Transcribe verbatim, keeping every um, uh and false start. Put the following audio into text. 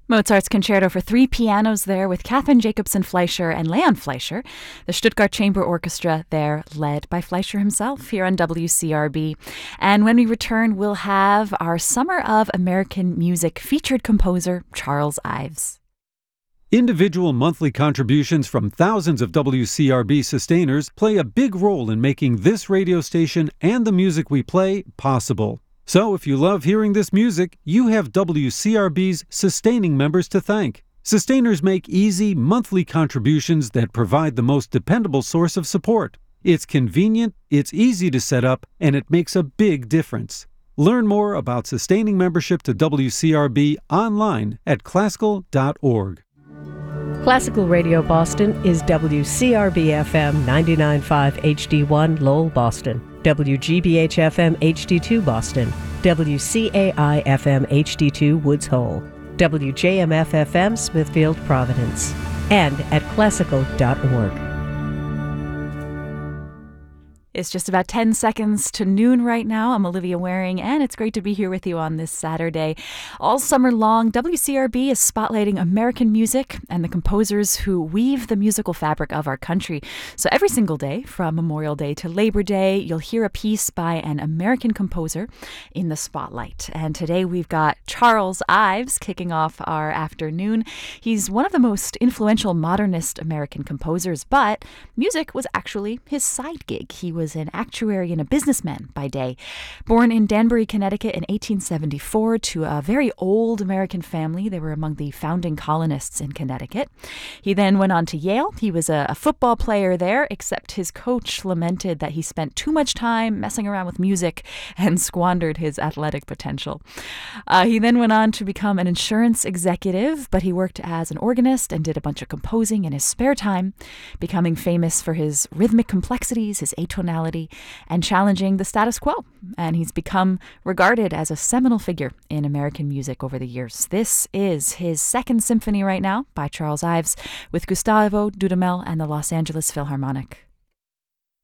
Mozart's Concerto for three pianos there with Catherine Jacobson Fleischer and Leon Fleischer. The Stuttgart Chamber Orchestra there, led by Fleischer himself, here on W C R B. And when we return, we'll have our Summer of American Music featured composer, Charles Ives. Individual monthly contributions from thousands of W C R B sustainers play a big role in making this radio station and the music we play possible. So if you love hearing this music, you have W C R B's sustaining members to thank. Sustainers make easy, monthly contributions that provide the most dependable source of support. It's convenient, it's easy to set up, and it makes a big difference. Learn more about sustaining membership to W C R B online at classical dot org. Classical Radio Boston is W C R B F M ninety-nine point five H D one Lowell, Boston, W G B H F M H D two Boston, W C A I F M H D two Woods Hole, W J M F F M Smithfield, Providence, and at classical dot org. It's just about ten seconds to noon right now. I'm Olivia Waring, and it's great to be here with you on this Saturday. All summer long, W C R B is spotlighting American music and the composers who weave the musical fabric of our country. So every single day, from Memorial Day to Labor Day, you'll hear a piece by an American composer in the spotlight. And today we've got Charles Ives kicking off our afternoon. He's one of the most influential modernist American composers, but music was actually his side gig. He was an actuary and a businessman by day. Born in Danbury, Connecticut in eighteen seventy-four to a very old American family. They were among the founding colonists in Connecticut. He then went on to Yale. He was a, a football player there, except his coach lamented that he spent too much time messing around with music and squandered his athletic potential. Uh, he then went on to become an insurance executive, but he worked as an organist and did a bunch of composing in his spare time, becoming famous for his rhythmic complexities, his atonality, and challenging the status quo. And he's become regarded as a seminal figure in American music over the years. This is his second symphony right now by Charles Ives with Gustavo Dudamel and the Los Angeles Philharmonic.